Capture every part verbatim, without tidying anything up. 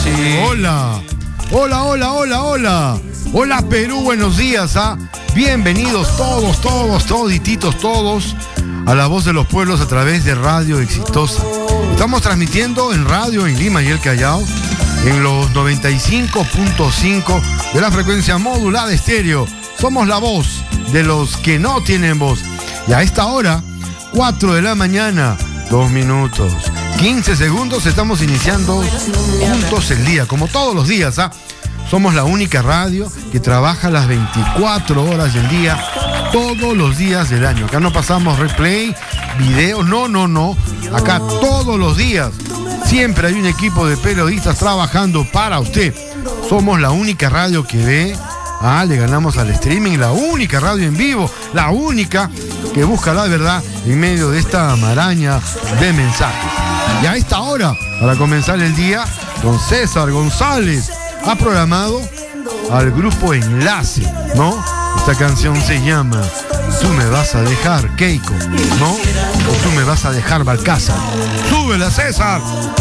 sí. Hola. Hola, hola, hola, hola. Hola Perú, buenos días, ¿ah? Bienvenidos todos, todos, todititos, todos a La Voz de los Pueblos a través de Radio Exitosa. Estamos transmitiendo en radio en Lima y el Callao en los noventa y cinco punto cinco de la frecuencia modulada estéreo. Somos la voz de los que no tienen voz. Y a esta hora, cuatro de la mañana, dos minutos, quince segundos, estamos iniciando juntos el día, como todos los días, ¿ah? Somos la única radio que trabaja las veinticuatro horas del día, todos los días del año. Acá no pasamos replay, video, no, no, no. Acá todos los días siempre hay un equipo de periodistas trabajando para usted. Somos la única radio que ve, ah, le ganamos al streaming, la única radio en vivo, la única que busca la verdad en medio de esta maraña de mensajes. Y a esta hora, para comenzar el día, don César González ha programado al grupo Enlace, ¿no? Esta canción se llama Tú me vas a dejar, Keiko, ¿no? O Tú me vas a dejar, Balcázar. ¡Súbela, César!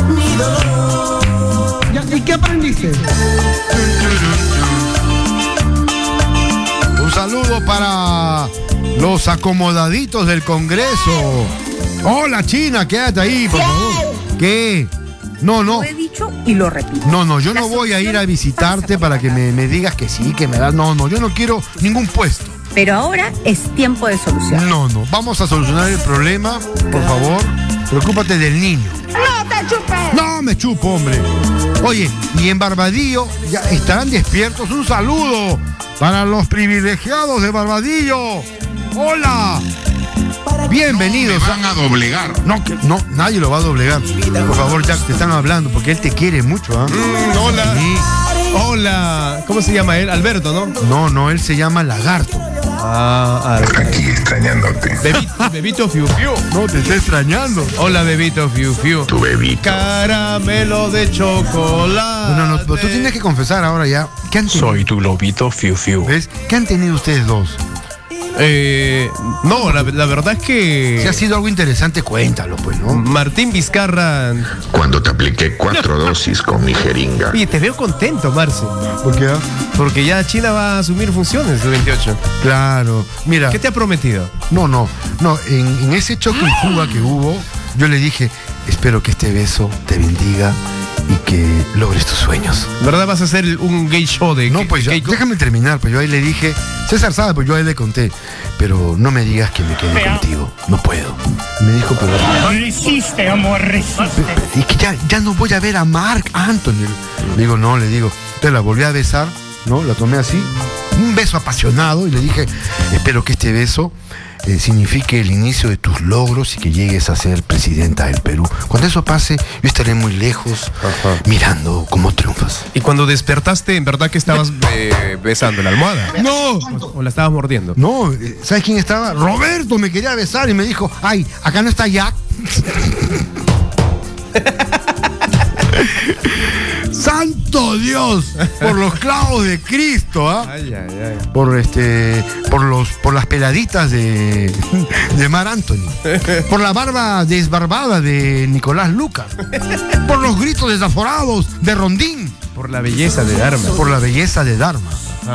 ¿Y qué aprendiste? Un saludo para los acomodaditos del Congreso. Hola, China, quédate ahí, por favor. ¿Qué? No, no. Lo he dicho y lo repito. No, no, yo no voy a ir a visitarte para que me, me digas que sí, que me das. No, no, yo no quiero ningún puesto. Pero ahora es tiempo de solución. No, no, vamos a solucionar el problema, por favor. Preocúpate del niño. ¡No te chupes! No me chupo, hombre. Oye, y en Barbadillo ya estarán despiertos. Un saludo para los privilegiados de Barbadillo. ¡Hola! Bienvenidos. Me van a doblegar. No, que, no, nadie lo va a doblegar. Por favor, Jack, te están hablando porque él te quiere mucho, ¿eh? Mm, hola. Sí. Hola. ¿Cómo se llama él? Alberto, ¿no? No, no, él se llama Lagarto. Ah, Alberto. Aquí extrañándote. Bebito, bebito Fiu Fiu. No, te está extrañando. Hola, bebito Fiu Fiu. Tu bebito. Caramelo de chocolate. No, no, pero tú tienes que confesar ahora ya. ¿Qué han tenido? Soy tu lobito Fiu Fiu. ¿Ves? ¿Qué han tenido ustedes dos? Eh, no, la, la verdad es que... Si ha sido algo interesante, cuéntalo, pues, ¿no? Martín Vizcarra... Cuando te apliqué cuatro dosis con mi jeringa. Oye, te veo contento, Marce. ¿Por qué? Porque ya China va a asumir funciones el veintiocho. Claro. Mira. ¿Qué te ha prometido? No, no, no. En, en ese choque en fuga que hubo, yo le dije, espero que este beso te bendiga y que logres tus sueños. ¿Verdad vas a hacer un gay show de... No, pues ya, déjame terminar, pues yo ahí le dije, César sabe, pues yo ahí le conté, pero no me digas que me quedé contigo, no puedo. Me dijo, pero... Resiste, amor, resiste. Y que ya, ya no voy a ver a Marc Anthony. Le digo, no, le digo, te la volví a besar, ¿no? La tomé así, un beso apasionado y le dije, espero que este beso eh, signifique el inicio de tus logros y que llegues a ser presidenta del Perú. Cuando eso pase, yo estaré muy lejos, ajá, mirando cómo triunfas. Y cuando despertaste, ¿en verdad que estabas eh, besando la almohada? No. ¿O, o la estabas mordiendo? No, ¿sabes quién estaba? Roberto me quería besar y me dijo, ay, acá no está Jack. ¡Santo Dios! Por los clavos de Cristo, ¿ah? Ay, ay, ay. Por este. Por los. Por las peladitas de. de Mar Anthony. Por la barba desbarbada de Nicolás Lucas. Por los gritos desaforados de Rondín. Por la belleza de Dharma. Por la belleza de Dharma.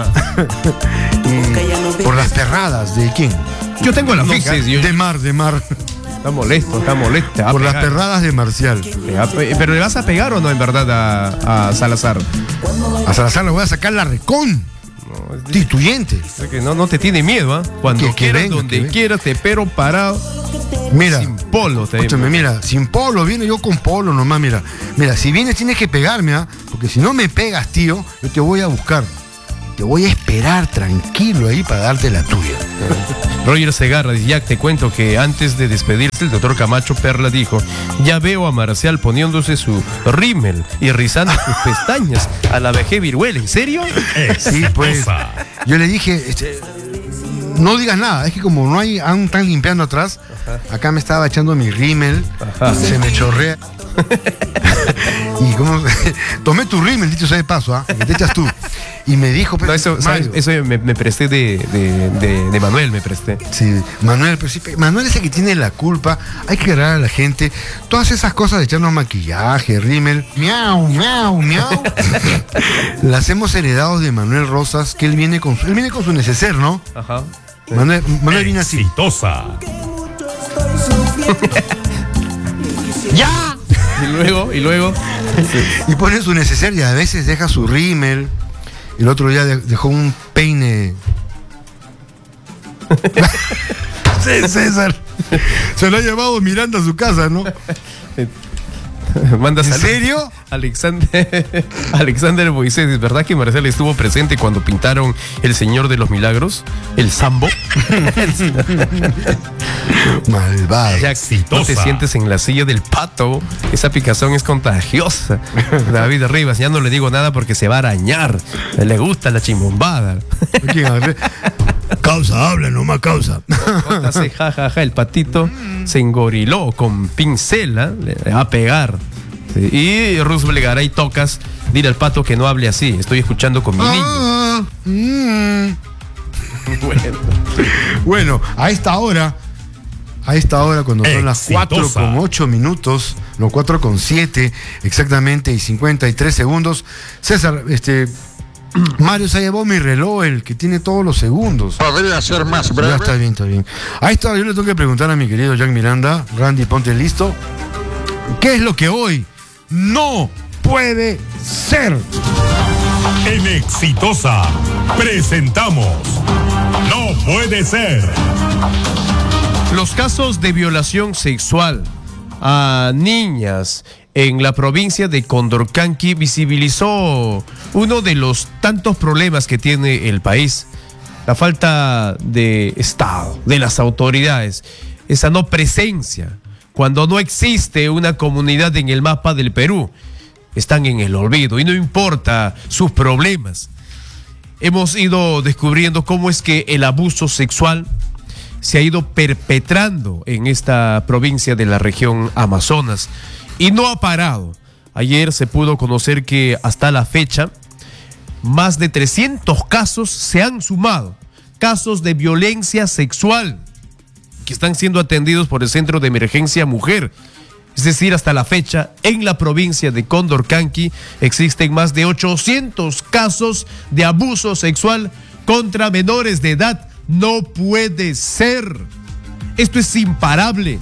Y por las perradas de quién? Yo tengo las No, luces. Yo... De Mar, de Mar. Está molesto, está molesto. Por las perradas de Marcial. ¿Pero le vas a pegar o no en verdad a, a Salazar? A Salazar le voy a sacar la recón. No, es Tituyente. Que no, no te tiene miedo, ¿ah? ¿eh? Cuando que, quieras, que venga, donde quieras, te pero parado. Mira. Sin polo, te escúchame, mira, sin polo, viene yo con polo nomás, mira. Mira, si vienes tienes que pegarme, ¿ah? ¿eh? Porque si no me pegas, tío, yo te voy a buscar. Te voy a esperar tranquilo ahí para darte la tuya. Roger Segarra dice, Jack, te cuento que antes de despedirse el doctor Camacho Perla dijo, ya veo a Marcial poniéndose su rímel y rizando sus pestañas a la vejez viruela. ¿En serio? Sí, pues. Yo le dije, este, no digas nada, es que como no hay, aún están limpiando atrás, acá me estaba echando mi rímel, ajá, se me chorrea. Y como tomé tu rímel, dicho sea de paso, ¿ah? Que te echas tú. Y me dijo, No, eso, ¿sabes? Eso me, me presté de, de, de, de Manuel, me presté. Sí, Manuel, pero sí, Manuel es el que tiene la culpa. Hay que agarrar a la gente. Todas esas cosas de echarnos maquillaje, rímel, miau, miau, miau. Las hemos heredado de Manuel Rosas, que él viene con su, él viene con su neceser, ¿no? Ajá. Manuel, Manuel viene así. Exitosa. ¡Ya! Y luego, y luego. Y pone su neceser y a veces deja su rímel. El otro día de- dejó un peine. Sí, César. Se lo ha llevado Miranda a su casa, ¿no? Manda ¿En saludos. serio? Alexander, Alexander Moisés, ¿es verdad que Marcela estuvo presente cuando pintaron El Señor de los Milagros? El Sambo. Malvado. Jack, no te Exitosa. sientes en la silla del pato. Esa picazón es contagiosa. David Rivas, ya no le digo nada porque se va a arañar. Le gusta la chimbombada. ¿Quién habla? Causa, habla nomás, causa. Hace jajaja, el patito se engoriló con pincela, le va a pegar. Sí, y Roosevelt Garay tocas, dile al pato que no hable así. Estoy escuchando con mi niño. Ah, mm. Bueno. Bueno, a esta hora, a esta hora cuando son las Exitosa. cuatro con ocho minutos, no, cuatro con siete exactamente y cincuenta y tres segundos, César, este, Mario se ha llevado mi reloj, el que tiene todos los segundos. ¿Podría ser más Ya breve? está bien, está bien. A esta hora yo le tengo que preguntar a mi querido Jack Miranda, Randy, ponte listo. ¿Qué es lo que hoy no puede ser? En Exitosa presentamos No puede ser. Los casos de violación sexual a niñas en la provincia de Condorcanqui visibilizó uno de los tantos problemas que tiene el país. La falta de Estado, de las autoridades, esa no presencia. Cuando no existe una comunidad en el mapa del Perú, están en el olvido y no importa sus problemas. Hemos ido descubriendo cómo es que el abuso sexual se ha ido perpetrando en esta provincia de la región Amazonas y no ha parado. Ayer se pudo conocer que hasta la fecha más de trescientos casos se han sumado, casos de violencia sexual que están siendo atendidos por el Centro de Emergencia Mujer. Es decir, hasta la fecha, en la provincia de Condorcanqui existen más de ochocientos casos de abuso sexual contra menores de edad. No puede ser. Esto es imparable.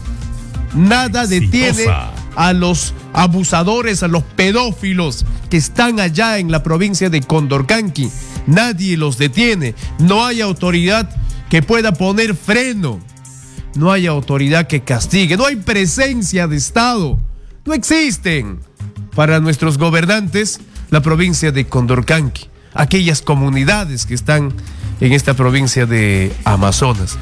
Nada detiene Exitosa. a los abusadores, a los pedófilos que están allá en la provincia de Condorcanqui. Nadie los detiene. No hay autoridad que pueda poner freno. No hay autoridad que castigue. No hay presencia de Estado. No existen para nuestros gobernantes la provincia de Condorcanqui, aquellas comunidades que están en esta provincia de Amazonas.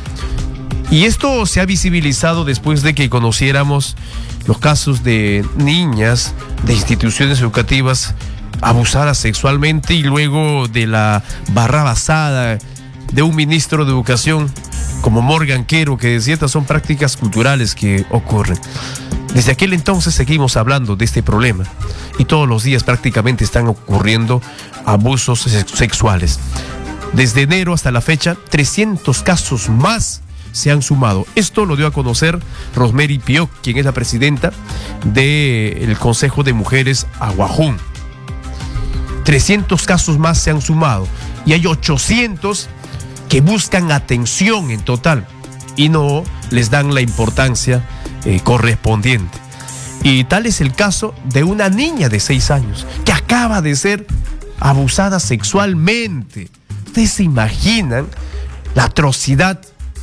Y esto se ha visibilizado después de que conociéramos los casos de niñas de instituciones educativas abusadas sexualmente y luego de la barrabasada de un ministro de Educación como Morgan Quero, que decía estas son prácticas culturales que ocurren. Desde aquel entonces seguimos hablando de este problema y todos los días prácticamente están ocurriendo abusos sexuales. Desde enero hasta la fecha, trescientos casos más se han sumado. Esto lo dio a conocer Rosemary Pioc, quien es la presidenta del Consejo de Mujeres Aguajún. trescientos casos más se han sumado y hay ochocientos que buscan atención en total y no les dan la importancia eh, correspondiente. Y tal es el caso de una niña de seis años que acaba de ser abusada sexualmente. ¿Ustedes se imaginan la atrocidad?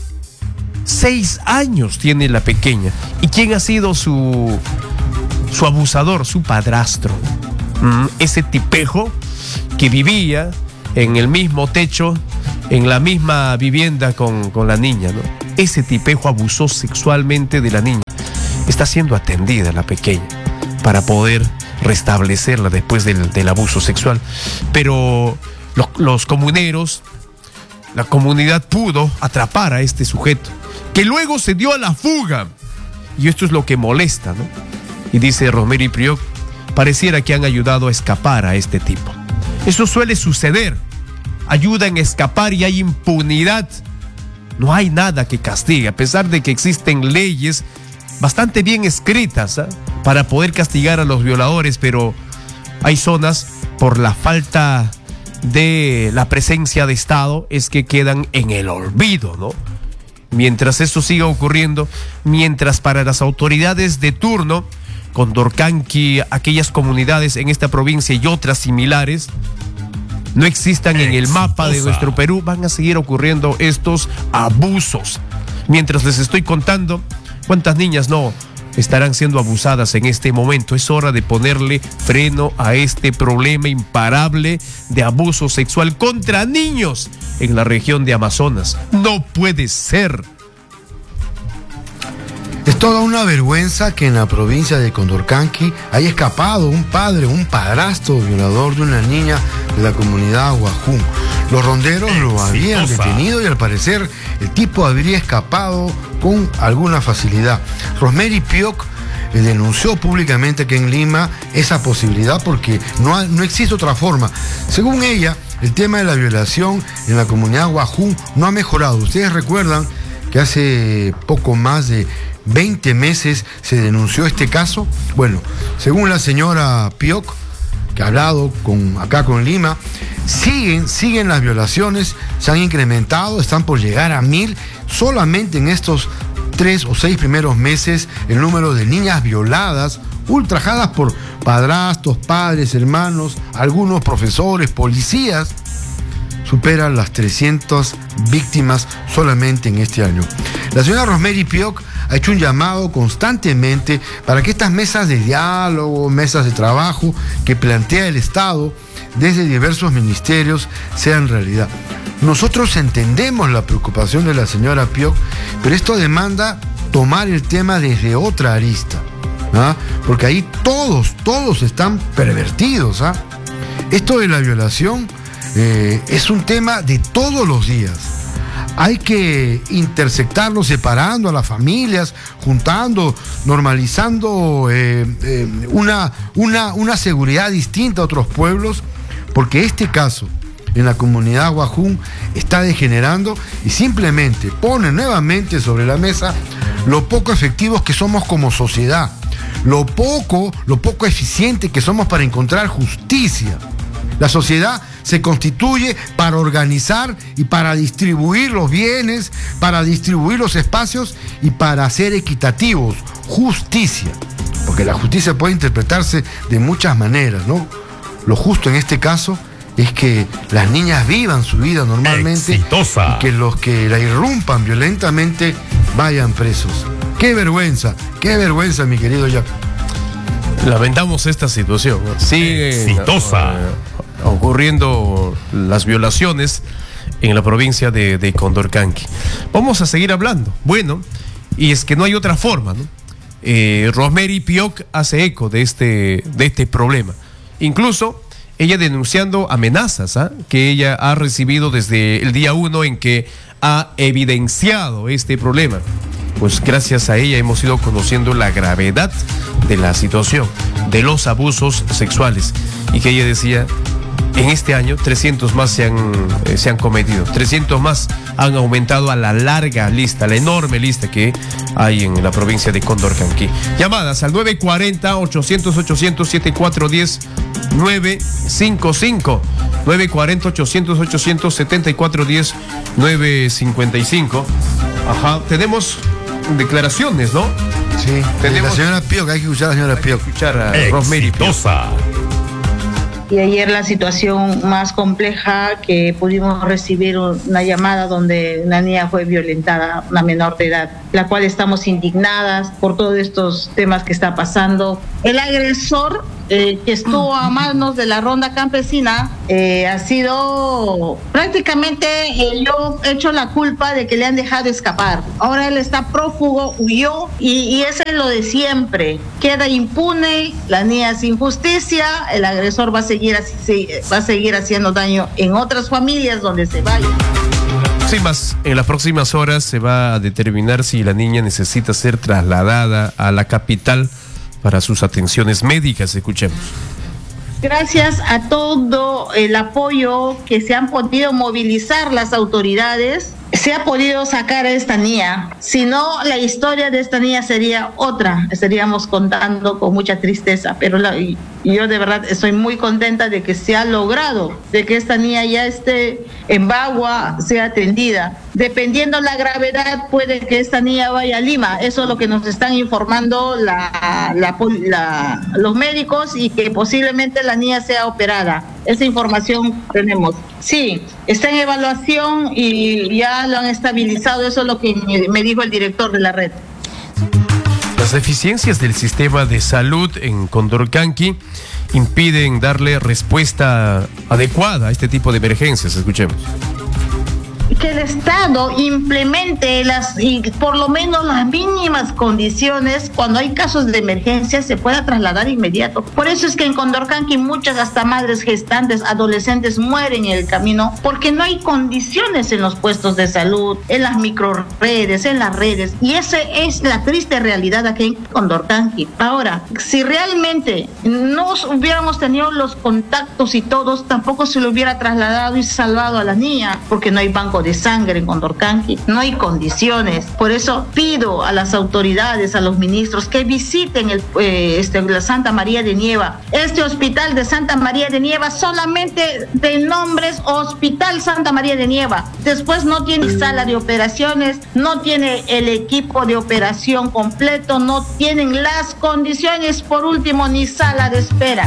Seis años tiene la pequeña. ¿Y quién ha sido su, su abusador? Su padrastro. Mm, ese tipejo que vivía en el mismo techo, en la misma vivienda con, con la niña, ¿no? Ese tipejo abusó sexualmente de la niña. Está siendo atendida la pequeña para poder restablecerla después del, del abuso sexual. Pero los, los comuneros, la comunidad pudo atrapar a este sujeto, que luego se dio a la fuga. Y esto es lo que molesta, ¿no? Y dice Rosemary Pioc pareciera que han ayudado a escapar a este tipo. Eso suele suceder. Ayudan a escapar y hay impunidad. No hay nada que castigue, a pesar de que existen leyes bastante bien escritas, ¿eh? para poder castigar a los violadores, pero hay zonas por la falta de la presencia de Estado es que quedan en el olvido, ¿no? Mientras esto siga ocurriendo, mientras para las autoridades de turno, Condorcanqui, aquellas comunidades en esta provincia y otras similares, no existan en el mapa de nuestro Perú, van a seguir ocurriendo estos abusos. Mientras les estoy contando cuántas niñas no estarán siendo abusadas en este momento. Es hora de ponerle freno a este problema imparable de abuso sexual contra niños en la región de Amazonas. No puede ser. Es toda una vergüenza que en la provincia de Condorcanqui haya escapado un padre, un padrastro violador de una niña de la comunidad Guajún. Los ronderos lo habían detenido y al parecer el tipo habría escapado con alguna facilidad. Rosemary Pioc eh, denunció públicamente que en Lima esa posibilidad porque no, ha, no existe otra forma. Según ella, el tema de la violación en la comunidad Guajún no ha mejorado. Ustedes recuerdan que hace poco más de veinte meses se denunció este caso. Bueno, según la señora Pioc, que ha hablado con, acá con Lima, siguen, siguen las violaciones, se han incrementado, están por llegar a mil. Solamente en estos tres o seis primeros meses, el número de niñas violadas, ultrajadas por padrastros, padres, hermanos, algunos profesores, policías, supera las trescientas víctimas solamente en este año. La señora Rosemary Pioc ha hecho un llamado constantemente para que estas mesas de diálogo, mesas de trabajo que plantea el Estado desde diversos ministerios sean realidad. Nosotros entendemos la preocupación de la señora Pioc, pero esto demanda tomar el tema desde otra arista, ¿ah? Porque ahí todos, todos están pervertidos, ¿ah? Esto de la violación eh, es un tema de todos los días. Hay que intersectarlo, separando a las familias, juntando, normalizando eh, eh, una, una, una seguridad distinta a otros pueblos, porque este caso en la comunidad Guajún está degenerando y simplemente pone nuevamente sobre la mesa lo poco efectivos que somos como sociedad, lo poco, lo poco eficiente que somos para encontrar justicia. La sociedad se constituye para organizar y para distribuir los bienes, para distribuir los espacios y para ser equitativos. Justicia. Porque la justicia puede interpretarse de muchas maneras, ¿no? Lo justo en este caso es que las niñas vivan su vida normalmente. Exitosa. Y que los que la irrumpan violentamente vayan presos. ¡Qué vergüenza! ¡Qué vergüenza, mi querido Jack! Lamentamos esta situación. Sigue exitosa. Uh, ocurriendo las violaciones en la provincia de, de Condorcanqui. Vamos a seguir hablando. Bueno, y es que no hay otra forma, ¿no? Eh, Rosemary Pioc hace eco de este, de este problema. Incluso ella denunciando amenazas ¿eh? que ella ha recibido desde el día uno en que ha evidenciado este problema. Pues gracias a ella hemos ido conociendo la gravedad de la situación, de los abusos sexuales. Y que ella decía, en este año trescientos más se han, eh, se han cometido, trescientos más han aumentado a la larga lista, la enorme lista que hay en la provincia de Condorcanqui. Llamadas al nueve cuatro cero, ochocientos, ochocientos, setenta y cuatro diez, nueve cinco cinco, nueve cuatro cero, ochocientos, ochocientos, setenta y cuatro diez, nueve cincuenta y cinco. Ajá, tenemos declaraciones, ¿no? Sí, tenemos la señora Pioc, hay que escuchar a la señora Pioc. Escuchar a Rosemary Pioc. Y ayer la situación más compleja que pudimos recibir una llamada donde una niña fue violentada, una menor de edad, la cual estamos indignadas por todos estos temas que está pasando. El agresor eh, que estuvo a manos de la ronda campesina eh, ha sido prácticamente eh, yo he hecho la culpa de que le han dejado escapar. Ahora él está prófugo, huyó y, y ese es lo de siempre. Queda impune, la niña sin justicia, el agresor va a seguir así, va a seguir haciendo daño en otras familias donde se vaya. Sí, más en las próximas horas se va a determinar si la niña necesita ser trasladada a la capital para sus atenciones médicas. Escuchemos. Gracias a todo el apoyo que se han podido movilizar las autoridades, se ha podido sacar a esta niña. Si no, la historia de esta niña sería otra. Estaríamos contando con mucha tristeza, pero la, y yo de verdad estoy muy contenta de que se ha logrado, de que esta niña ya esté en Bagua, sea atendida. Dependiendo la gravedad, puede que esta niña vaya a Lima. Eso es lo que nos están informando la, la, la, los médicos, y que posiblemente la niña sea operada. Esa información tenemos. Sí, está en evaluación y ya lo han estabilizado. Eso es lo que me dijo el director de la red. Las deficiencias del sistema de salud en Condorcanqui impiden darle respuesta adecuada a este tipo de emergencias. Escuchemos. Que el Estado implemente las, y por lo menos las mínimas condiciones, cuando hay casos de emergencia se pueda trasladar inmediato. Por eso es que en Condorcanqui muchas hasta madres gestantes, adolescentes mueren en el camino, porque no hay condiciones en los puestos de salud, en las microredes, en las redes, y esa es la triste realidad aquí en Condorcanqui. Ahora, si realmente no hubiéramos tenido los contactos y todos, tampoco se le hubiera trasladado y salvado a la niña, porque no hay banco de sangre en Condorcanqui, no hay condiciones. Por eso pido a las autoridades, a los ministros, que visiten el, eh, este, la Santa María de Nieva. Este hospital de Santa María de Nieva solamente de nombres Hospital Santa María de Nieva. Después no tiene sala de operaciones, no tiene el equipo de operación completo, no tienen las condiciones, por último, ni sala de espera.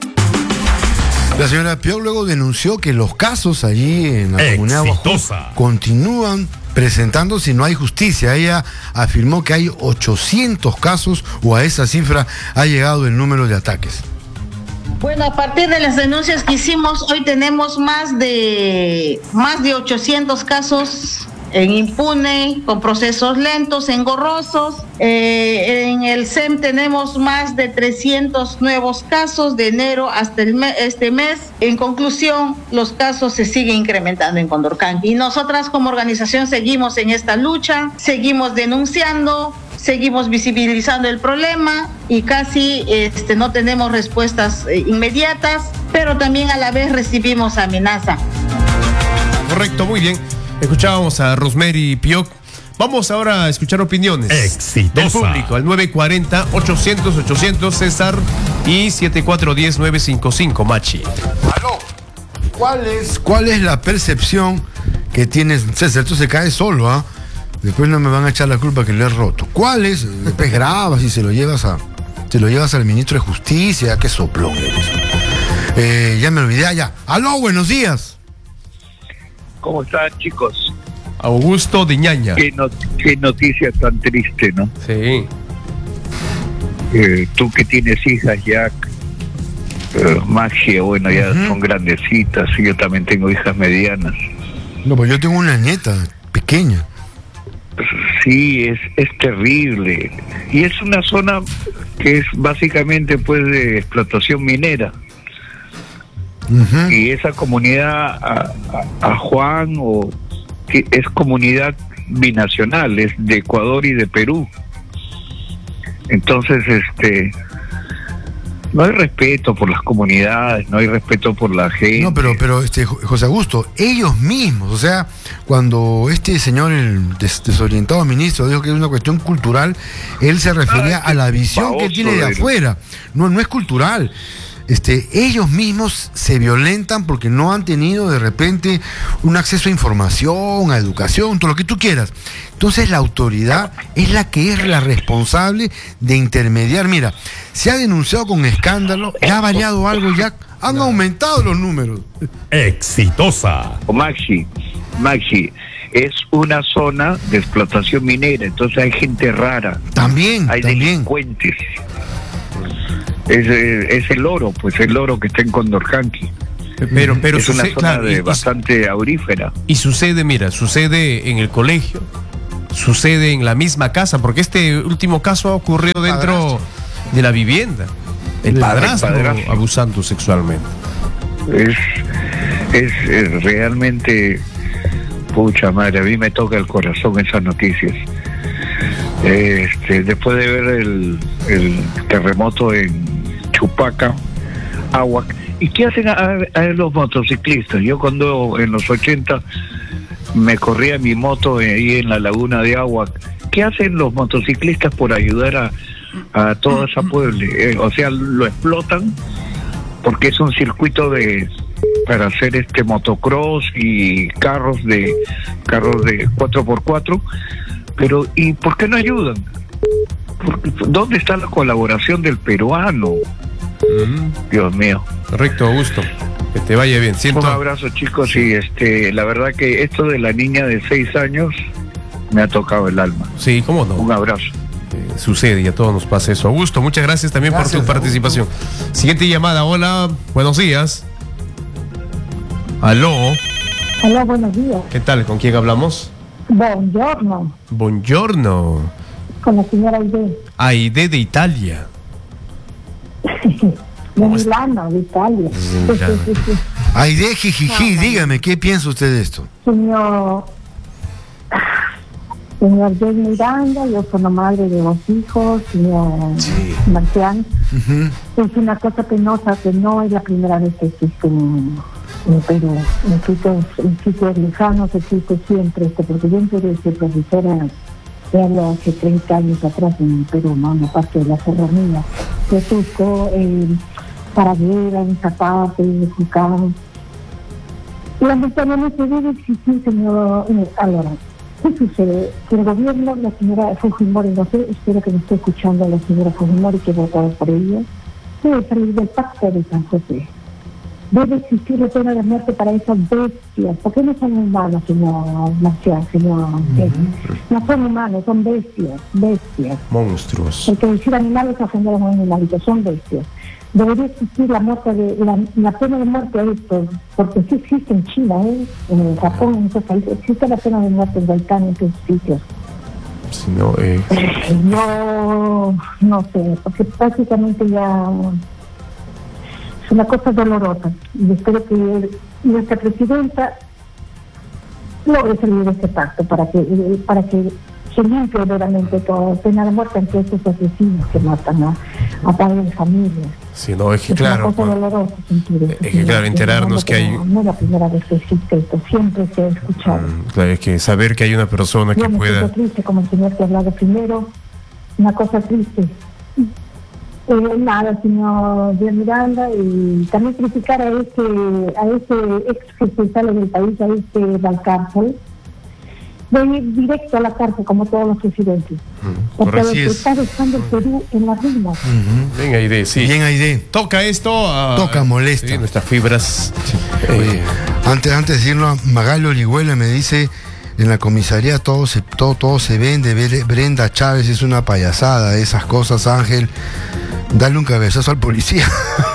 La señora Pio luego denunció que los casos allí en la comunidad Guajú continúan presentándose y no hay justicia. Ella afirmó que hay ochocientos casos, o a esa cifra ha llegado el número de ataques. Bueno, a partir de las denuncias que hicimos, hoy tenemos más de más de ochocientos casos en impune, con procesos lentos, engorrosos. Eh, en el S E M tenemos más de trescientos nuevos casos de enero hasta el me este mes. En conclusión, los casos se siguen incrementando en Condorcanqui. Y nosotras como organización seguimos en esta lucha, seguimos denunciando, seguimos visibilizando el problema, y casi este, no tenemos respuestas eh, inmediatas, pero también a la vez recibimos amenaza. Correcto, muy bien. Escuchábamos a Rosemary Pioc. Vamos ahora a escuchar opiniones Exitosa. del público al nueve cuatro cero, ochocientos, ochocientos, César, y siete cuatro uno cero, nueve cinco cinco, Machi. Aló. ¿Cuál es, cuál es la percepción que tienes, César? Esto se cae solo, ¿ah? ¿eh? Después no me van a echar la culpa que le he roto. ¿Cuál es? Después grabas y se lo llevas a, se lo llevas al ministro de Justicia. Qué soplón eres. Eh, ya me olvidé, ah, ya. Aló, buenos días. ¿Cómo están, chicos? Augusto de Ñaña. Qué, no, qué noticia tan triste, ¿no? Sí. Eh, tú que tienes hijas ya, eh, Magia, bueno, ya uh-huh. son grandecitas, y yo también tengo hijas medianas. No, pues yo tengo una nieta pequeña. Sí, es, es terrible. Y es una zona que es básicamente pues de explotación minera. Uh-huh. Y esa comunidad a, a, a Juan o que es comunidad binacional, es de Ecuador y de Perú. Entonces, este, no hay respeto por las comunidades, no hay respeto por la gente. No, pero, pero este, José Augusto, ellos mismos, o sea, cuando este señor, el des desorientado ministro, dijo que es una cuestión cultural, él se refería ah, a la visión que tiene de afuera. No, no es cultural. Este, ellos mismos se violentan porque no han tenido de repente un acceso a información, a educación, todo lo que tú quieras. Entonces la autoridad es la que es la responsable de intermediar. Mira, se ha denunciado con escándalo, ¿ha variado algo ya? Han aumentado los números. Exitosa. Maxi, Maxi, es una zona de explotación minera, entonces hay gente rara. También, hay también. delincuentes. Es, es el oro, pues el oro que está en Condorcanqui. Pero, pero es sucede, una zona claro, de y, bastante aurífera. Y sucede, mira, sucede en el colegio, sucede en la misma casa, porque este último caso ha ocurrido dentro padrastro. de la vivienda. El padrastro, el padrastro abusando sexualmente. Es, es, es realmente, pucha madre, a mí me toca el corazón esas noticias. Este, después de ver el, el terremoto en Chupaca, Ahuac. ¿Y qué hacen a, a los motociclistas? Yo cuando en los ochenta me corría mi moto ahí en la laguna de Ahuac, ¿qué hacen los motociclistas por ayudar a, a toda esa pueblo? Eh, o sea, lo explotan porque es un circuito de para hacer este motocross y carros de carros de cuatro por cuatro, pero ¿y por qué no ayudan? Porque, ¿dónde está la colaboración del peruano? Mm. Dios mío. Correcto, Augusto. Que te vaya bien. Siento... Un abrazo, chicos, sí. Y este, la verdad que esto de la niña de seis años me ha tocado el alma. Sí, cómo no. Un abrazo. Eh, sucede y a todos nos pasa eso. Augusto, muchas gracias también gracias, por tu participación. Augusto. Siguiente llamada. Hola, buenos días. Aló. Hola, buenos días. ¿Qué tal? ¿Con quién hablamos? Buongiorno. Buongiorno. Con la señora Aide. Aide de Italia. De Milano, de Italia. Aide, jijiji, dígame, ¿qué piensa usted de esto? Señor, señor Jay Miranda, yo soy la madre de dos hijos, señor sí. Marcial. Uh-huh. Es una cosa penosa que no es la primera vez que existe en, en Perú. En sitios, en sitios lejanos existe siempre esto, porque yo empecé ser profesora, ya hablo hace treinta años atrás en Perú, ¿no? En la parte de la serranía. De Cusco, eh, Paraguera, en Zapata, en Jucán. Lamentablemente debe existir, señor. Eh, ahora, ¿qué sucede? Que el gobierno, la señora Fujimori, no sé, espero que me esté escuchando la señora Fujimori, que votaba por ella, debe salir del pacto de San José. Debe existir la pena de muerte para esas bestias. ¿Por qué no son humanos, señor Marcial, señor? Uh-huh. No son humanos, son bestias, bestias. Monstruos. Porque decir animales es ofender a los animalitos, son bestias. Debería existir la muerte de la, la pena de muerte a esto, porque sí existe en China, ¿eh? En Japón, en esos países, existe la pena de muerte en Volcán, en esos sitios. Si no, eh... No, no sé, porque prácticamente ya... es una cosa dolorosa y espero que nuestra presidenta logre salir de este pacto para que para que se limpie verdaderamente toda pena de muerte ante estos asesinos que matan a, a padres de familia. Sí, no, es que es claro, una cosa dolorosa sentir esto, es que claro, enterarnos que hay... No es la primera vez que existe esto, siempre se ha escuchado. Mm, claro, es que saber que hay una persona Yo que me pueda... siento triste, como el señor que ha hablado primero, una cosa triste. Eh, nada, señor de Miranda, y también criticar a ese a ese ex que se sale del país, a este de la cárcel, de ir directo a la cárcel como todos los presidentes. Uh-huh. Porque está dejando el Perú en la ruina. Uh-huh. Bien, Aide, sí. Bien, Aide. Toca esto. Uh, Toca, molesta. Sí, nuestras fibras. Sí. Oye, eh. antes, antes de decirlo, Magali Orihuela me dice... En la comisaría todo se, todo, todo se vende. Brenda Chávez es una payasada. Esas cosas, Ángel. Dale un cabezazo al policía.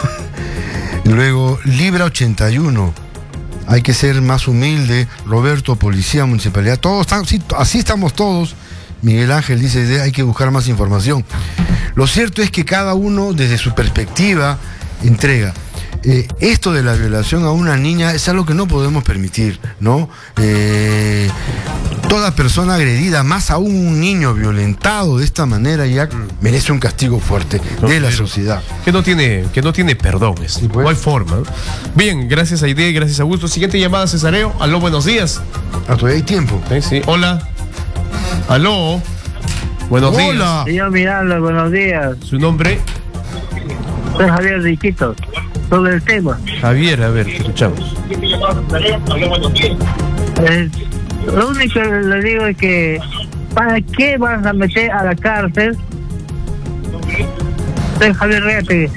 Luego, Libra ochenta y uno. Hay que ser más humilde. Roberto, policía, municipalidad. Todos están, sí, así estamos todos. Miguel Ángel dice, hay que buscar más información. Lo cierto es que cada uno, desde su perspectiva, entrega. Eh, esto de la violación a una niña es algo que no podemos permitir, ¿no? Eh, toda persona agredida, más aún un niño violentado de esta manera, ya merece un castigo fuerte no, de la sociedad. Que no tiene, que no tiene perdón, sí, pues. No hay forma. Bien, gracias a Aide, gracias a Augusto. Siguiente llamada, Cesareo. Aló, buenos días. Ah, todavía hay tiempo. Sí, sí. Hola. Aló. Buenos Hola. días. Señor Miranda, buenos días. ¿Su nombre? Soy Javier de Iquitos. Sobre el tema. Javier, a ver, te escuchamos. Eh, lo único que le digo es que ¿para qué van a meter a la cárcel? Soy Javier Reate.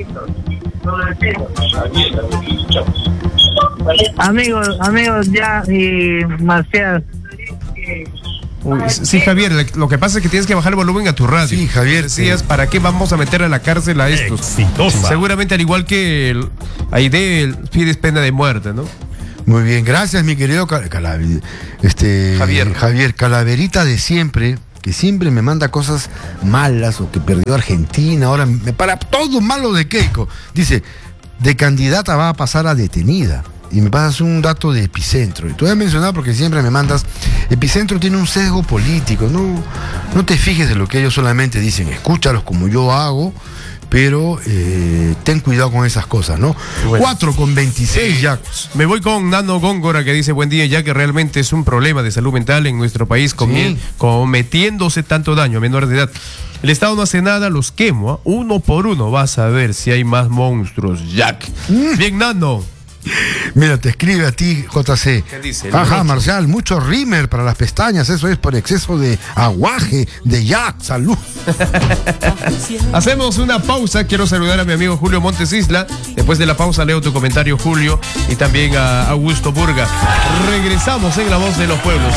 Amigos, amigos ya y Marcial. Uy, sí, Javier, lo que pasa es que tienes que bajar el volumen a tu radio. Sí, Javier. Decías, sí. ¿Para qué vamos a meter a la cárcel a estos? Exitosa. Seguramente al igual que el, Aide pides pena de muerte, ¿no? Muy bien, gracias mi querido Cal Calaver este, Javier. Javier, Calaverita de siempre, que siempre me manda cosas malas, o que perdió Argentina, ahora me para todo malo de Keiko. Dice, de candidata va a pasar a detenida. Y me pasas un dato de Epicentro. Y te voy a mencionar porque siempre me mandas Epicentro tiene un sesgo político, no, no te fijes en lo que ellos solamente dicen, escúchalos como yo hago, pero eh, ten cuidado con esas cosas, ¿no? Bueno. cuatro con veintiséis, Jack. Me voy con Nano Góngora, que dice: buen día, ya que realmente es un problema de salud mental en nuestro país, comi- Sí. cometiéndose tanto daño a menores de edad. El Estado no hace nada, los quemo, ¿eh? Uno por uno, vas a ver si hay más monstruos, Jack. Mm. Bien, Nano. Mira, te escribe a ti, J C. ¿Qué dice? El Ajá, morocho. Marcial, mucho rímer para las pestañas, eso es por exceso de aguaje, de Jack, salud. Hacemos una pausa. Quiero saludar a mi amigo Julio Montes Isla. Después de la pausa leo tu comentario, Julio, y también a Augusto Burga. Regresamos en La Voz de los Pueblos.